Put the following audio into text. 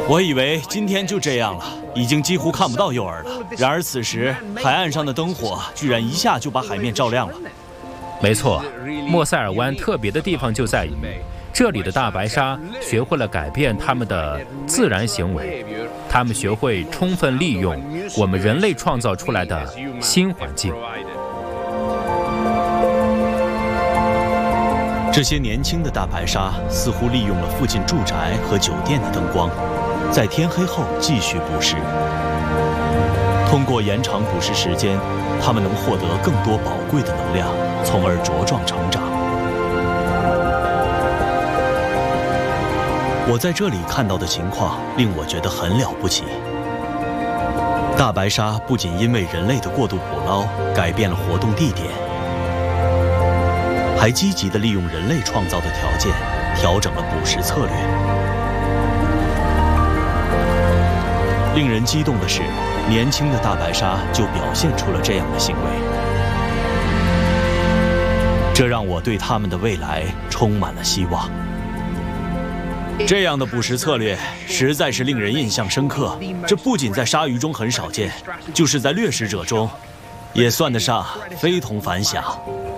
我以为今天就这样了，已经几乎看不到诱饵了。然而此时，海岸上的灯火居然一下就把海面照亮了。 没错，莫塞尔湾特别的地方就在于，这里的大白鲨学会了改变它们的自然行为，它们学会充分利用我们人类创造出来的新环境。 这些年轻的大白鲨似乎利用了附近住宅和酒店的灯光，在天黑后继续捕食。通过延长捕食时间，它们能获得更多宝贵的能量，从而茁壮成长。我在这里看到的情况令我觉得很了不起。大白鲨不仅因为人类的过度捕捞改变了活动地点，还积极地利用人类创造的条件，调整了捕食策略。令人激动的是，年轻的大白鲨就表现出了这样的行为，这让我对它们的未来充满了希望。这样的捕食策略实在是令人印象深刻，这不仅在鲨鱼中很少见，就是在掠食者中，也算得上非同凡响。